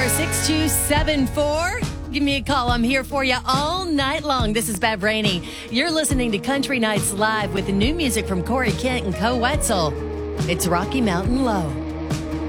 704-6274. Give me a call. I'm here for you all night long. This is Bev Rainey. You're listening to Country Nights Live with the new music from Corey Kent and Co. Wetzel. It's Rocky Mountain Low.